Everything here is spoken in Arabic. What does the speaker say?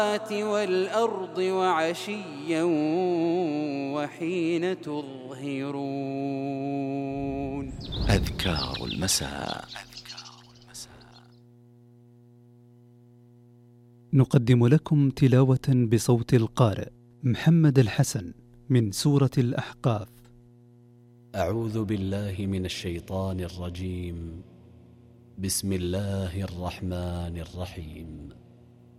والأرض وعشيا وحين تظهرون. أذكار المساء. نقدم لكم تلاوة بصوت القارئ محمد الحسن من سورة الأحقاف. أعوذ بالله من الشيطان الرجيم. بسم الله الرحمن الرحيم.